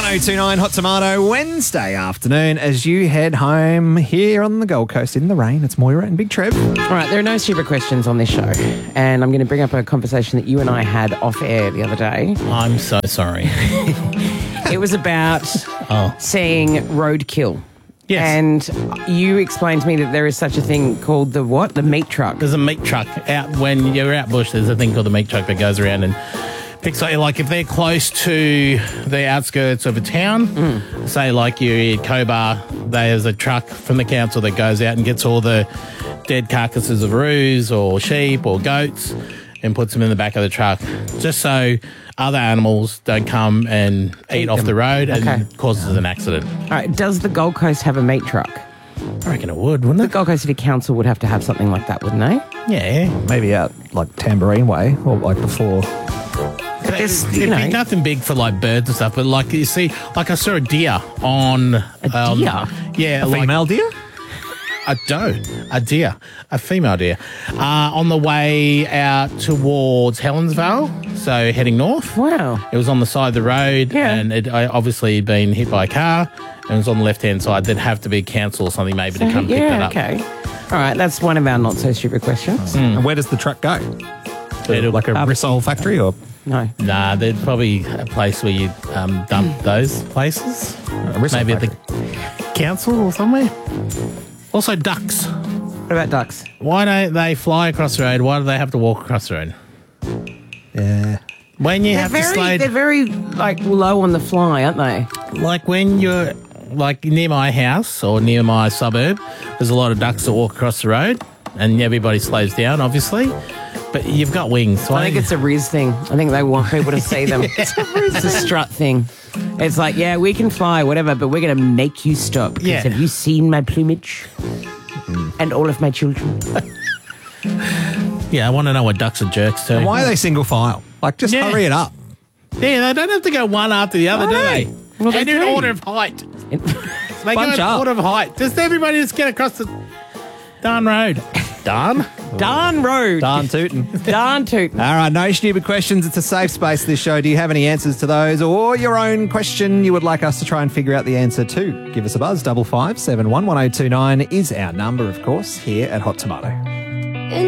1029 Hot Tomato Wednesday afternoon as you head home here on the Gold Coast in the rain. It's Moira and Big Trev. All right, there are no stupid questions on this show, and I'm going to bring up a conversation that you and I had off air the other day. I'm so sorry. It was about seeing roadkill. Yes. And you explained to me that there is such a thing called the what? The meat truck. There's a meat truck out when you're out bush. There's a thing called the meat truck that goes around and picks up, like if they're close to the outskirts of a town, say like you're in Cobar, there's a truck from the council that goes out and gets all the dead carcasses of roos or sheep or goats and puts them in the back of the truck, just so other animals don't come and eat off the road and causes an accident. All right, does the Gold Coast have a meat truck? I reckon it would, wouldn't The it? Gold Coast City Council would have to have something like that, wouldn't they? Yeah. Maybe out like Tambourine Way or like before. But there's, It'd you be know, nothing big for like birds and stuff, but like you see, like I saw a deer on a deer? Yeah, A like female deer? a doe, a deer, a female deer, on the way out towards Helensvale, so heading north. Wow. It was on the side of the road, and it obviously been hit by a car, and it was on the left-hand side. There'd have to be council or something maybe to come pick that up. Okay. All right, that's one of our not so stupid questions. And where does the truck go? It'll- Like a Rissole factory or No. Nah, there's probably a place where you dump those places. a Rissole Maybe at factory? the council or somewhere. Also, ducks. What about ducks? Why don't they fly across the road? Why do they have to walk across the road? Yeah. When you have to slow, They're very, like, low on the fly, aren't they? like when you're like near my house or near my suburb, there's a lot of ducks that walk across the road, and everybody slows down, obviously. But you've got wings. So I think it's a Riz thing. I think they want people to see them. It's a strut thing. It's like, yeah, we can fly, whatever, but we're going to make you stop. 'Cause Yeah. Have you seen my plumage? And all of my children. Yeah, I want to know what ducks are jerks too. Why are they single file? Like, just Yeah. hurry it up. Yeah, they don't have to go one after the other, do they? Well, they and in do. order of height. They go Bunch in up. order of height. Just everybody just get across the darn road. Darn? Darn road. Darn tootin'. Darn tootin'. All right, no stupid questions. It's a safe space, this show. Do you have any answers to those or your own question you would like us to try and figure out the answer to? Give us a buzz. 55 71 1029 is our number, of course, here at Hot Tomato.